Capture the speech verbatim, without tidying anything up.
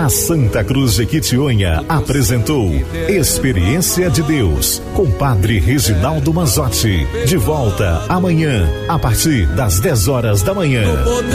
A Santa Cruz de Quitionha apresentou Experiência de Deus com Padre Reginaldo Mazzotti. De volta amanhã, a partir das dez horas da manhã.